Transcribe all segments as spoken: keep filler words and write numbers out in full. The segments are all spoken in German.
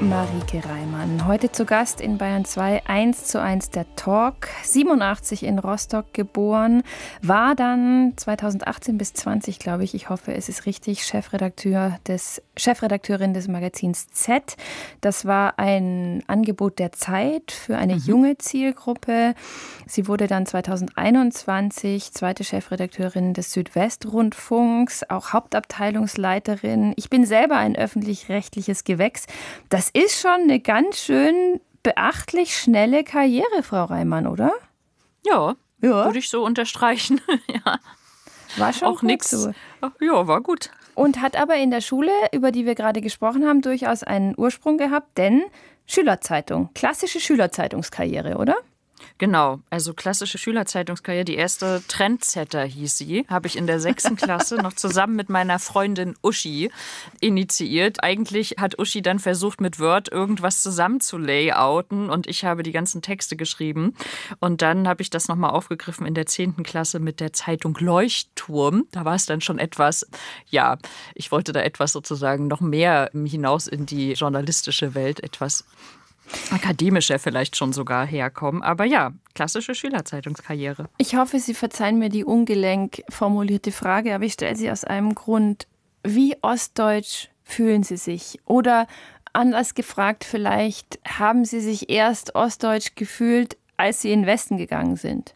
Marieke Reimann. Heute zu Gast in Bayern zwei, eins zu eins der Talk. siebenundachtzig in Rostock geboren, war dann zweitausendachtzehn bis zwanzig, glaube ich, ich hoffe, es ist richtig, Chefredakteur des, Chefredakteurin des Magazins Z. Das war ein Angebot der Zeit für eine mhm. junge Zielgruppe. Sie wurde dann zweitausendeinundzwanzig zweite Chefredakteurin des Südwestrundfunks, auch Hauptabteilungsleiterin. Ich bin selber ein öffentlich-rechtliches Gewächs. Das ist schon eine ganz schön beachtlich schnelle Karriere, Frau Reimann, oder? Ja, ja. würde ich so unterstreichen. ja. War schon auch gut nix. So. Ja, war gut. Und hat aber in der Schule, über die wir gerade gesprochen haben, durchaus einen Ursprung gehabt, denn Schülerzeitung, klassische Schülerzeitungskarriere, oder? Genau, also klassische Schülerzeitungskarriere, die erste Trendsetter hieß sie, habe ich in der sechsten Klasse noch zusammen mit meiner Freundin Uschi initiiert. Eigentlich hat Uschi dann versucht, mit Word irgendwas zusammen zu layouten und ich habe die ganzen Texte geschrieben. Und dann habe ich das nochmal aufgegriffen in der zehnten Klasse mit der Zeitung Leuchtturm. Da war es dann schon etwas, ja, ich wollte da etwas sozusagen noch mehr hinaus in die journalistische Welt, etwas akademischer vielleicht schon sogar herkommen. Aber ja, klassische Schülerzeitungskarriere. Ich hoffe, Sie verzeihen mir die ungelenk formulierte Frage, aber ich stelle sie aus einem Grund. Wie ostdeutsch fühlen Sie sich? Oder anders gefragt vielleicht, haben Sie sich erst ostdeutsch gefühlt, als Sie in den Westen gegangen sind?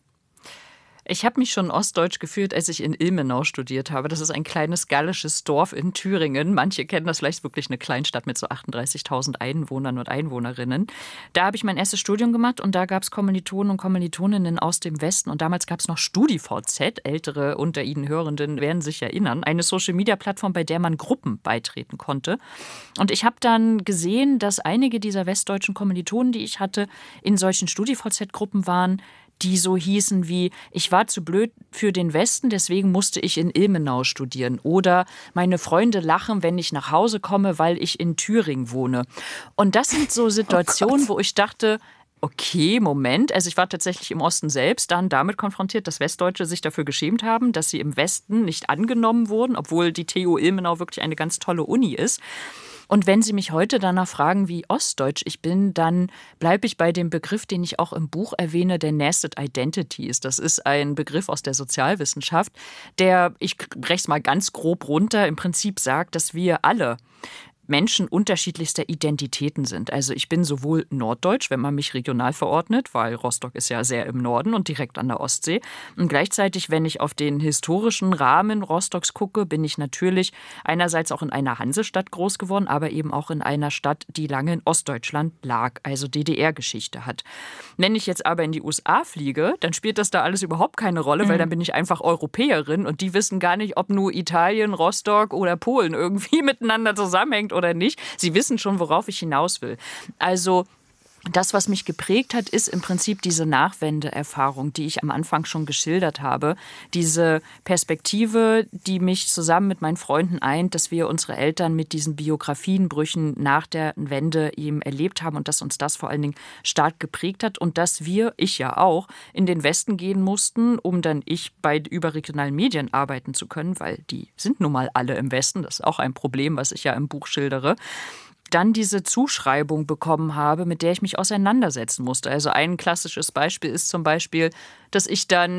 Ich habe mich schon ostdeutsch gefühlt, als ich in Ilmenau studiert habe. Das ist ein kleines gallisches Dorf in Thüringen. Manche kennen das vielleicht, wirklich eine Kleinstadt mit so achtunddreißigtausend Einwohnern und Einwohnerinnen. Da habe ich mein erstes Studium gemacht und da gab es Kommilitonen und Kommilitoninnen aus dem Westen. Und damals gab es noch StudiVZ. Ältere unter Ihnen Hörenden werden sich erinnern. Eine Social-Media-Plattform, bei der man Gruppen beitreten konnte. Und ich habe dann gesehen, dass einige dieser westdeutschen Kommilitonen, die ich hatte, in solchen StudiVZ-Gruppen waren, die so hießen wie, ich war zu blöd für den Westen, deswegen musste ich in Ilmenau studieren. Oder meine Freunde lachen, wenn ich nach Hause komme, weil ich in Thüringen wohne. Und das sind so Situationen, oh wo ich dachte, okay, Moment. Also ich war tatsächlich im Osten selbst dann damit konfrontiert, dass Westdeutsche sich dafür geschämt haben, dass sie im Westen nicht angenommen wurden, obwohl die T U Ilmenau wirklich eine ganz tolle Uni ist. Und wenn Sie mich heute danach fragen, wie ostdeutsch ich bin, dann bleibe ich bei dem Begriff, den ich auch im Buch erwähne, der Nested Identities. Das ist ein Begriff aus der Sozialwissenschaft, der, ich breche es mal ganz grob runter, im Prinzip sagt, dass wir alle Menschen unterschiedlichster Identitäten sind. Also ich bin sowohl norddeutsch, wenn man mich regional verordnet, weil Rostock ist ja sehr im Norden und direkt an der Ostsee. Und gleichzeitig, wenn ich auf den historischen Rahmen Rostocks gucke, bin ich natürlich einerseits auch in einer Hansestadt groß geworden, aber eben auch in einer Stadt, die lange in Ostdeutschland lag, also D D R-Geschichte hat. Wenn ich jetzt aber in die U S A fliege, dann spielt das da alles überhaupt keine Rolle, mhm. weil dann bin ich einfach Europäerin und die wissen gar nicht, ob nur Italien, Rostock oder Polen irgendwie miteinander zusammenhängt oder nicht. Sie wissen schon, worauf ich hinaus will. Also das, was mich geprägt hat, ist im Prinzip diese Nachwendeerfahrung, die ich am Anfang schon geschildert habe. Diese Perspektive, die mich zusammen mit meinen Freunden eint, dass wir unsere Eltern mit diesen Biografienbrüchen nach der Wende eben erlebt haben und dass uns das vor allen Dingen stark geprägt hat und dass wir, ich ja auch, in den Westen gehen mussten, um dann ich bei überregionalen Medien arbeiten zu können, weil die sind nun mal alle im Westen. Das ist auch ein Problem, was ich ja im Buch schildere. Dann diese Zuschreibung bekommen habe, mit der ich mich auseinandersetzen musste. Also ein klassisches Beispiel ist zum Beispiel, dass ich dann